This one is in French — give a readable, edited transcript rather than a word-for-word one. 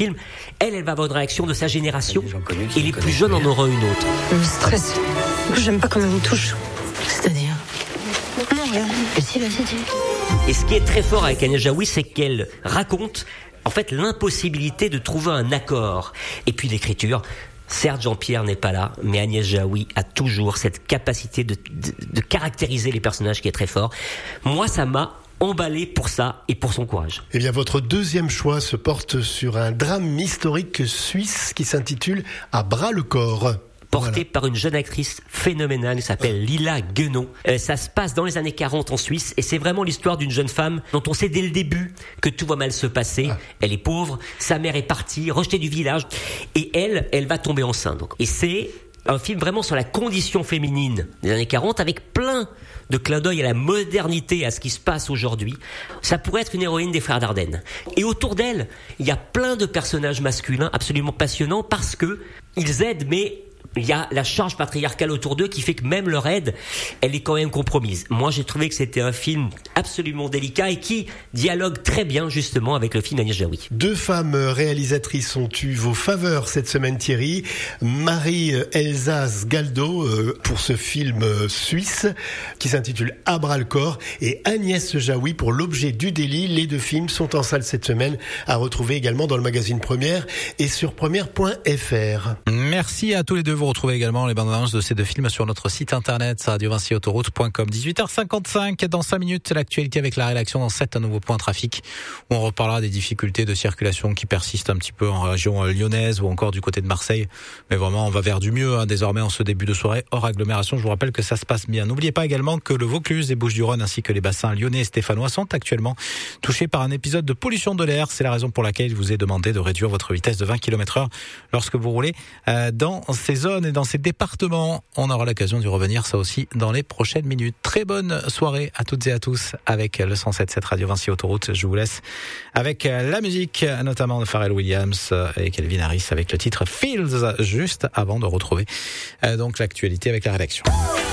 film, elle va avoir une réaction de sa génération et les plus jeunes en auront une autre. Je me stresse. J'aime pas comment on me touche. C'est-à-dire ? Non, rien. Si, vas-y, dis. Et ce qui est très fort avec Agnès Jaoui, c'est qu'elle raconte en fait l'impossibilité de trouver un accord. Et puis l'écriture. Certes, Jean-Pierre n'est pas là, mais Agnès Jaoui a toujours cette capacité de caractériser les personnages qui est très fort. Moi, ça m'a emballé pour ça et pour son courage. Eh bien, votre deuxième choix se porte sur un drame historique suisse qui s'intitule « À bras le corps ». Porté par une jeune actrice phénoménale qui s'appelle Lila Guenot. Ça se passe dans les années 40 en Suisse et c'est vraiment l'histoire d'une jeune femme dont on sait dès le début que tout va mal se passer. Elle est pauvre, sa mère est partie, rejetée du village et elle va tomber enceinte. Et c'est un film vraiment sur la condition féminine des années 40 avec plein de clins d'œil à la modernité, à ce qui se passe aujourd'hui. Ça pourrait être une héroïne des Frères Dardenne. Et autour d'elle, il y a plein de personnages masculins absolument passionnants parce que ils aident, mais il y a la charge patriarcale autour d'eux qui fait que même leur aide, elle est quand même compromise. Moi, j'ai trouvé que c'était un film absolument délicat et qui dialogue très bien justement avec le film Agnès Jaoui. 2 femmes réalisatrices ont eu vos faveurs cette semaine, Thierry. Marie-Elsa Sgaldo pour ce film suisse qui s'intitule À bras le corps et Agnès Jaoui pour L'objet du délit. Les 2 films sont en salle cette semaine, à retrouver également dans le magazine Première et sur première.fr. Merci à tous les deux. Vous retrouvez également les bandes annonces de ces 2 films sur notre site internet radiovincyautoroute.com. 18h55, dans 5 minutes, l'actualité avec la rédaction dans 7, un nouveau point trafic où on reparlera des difficultés de circulation qui persistent un petit peu en région lyonnaise ou encore du côté de Marseille. Mais vraiment, on va vers du mieux désormais en ce début de soirée hors agglomération. Je vous rappelle que ça se passe bien. N'oubliez pas également que le Vaucluse, les Bouches-du-Rhône ainsi que les bassins lyonnais et stéphanois sont actuellement touchés par un épisode de pollution de l'air. C'est la raison pour laquelle il vous est demandé de réduire votre vitesse de 20 km/h lorsque vous roulez dans ces zones et dans ces départements. On aura l'occasion d'y revenir, ça aussi, dans les prochaines minutes. Très bonne soirée à toutes et à tous avec le 107.7 Radio Vinci Autoroute. Je vous laisse avec la musique, notamment de Pharrell Williams et Calvin Harris avec le titre Fields, juste avant de retrouver donc l'actualité avec la rédaction.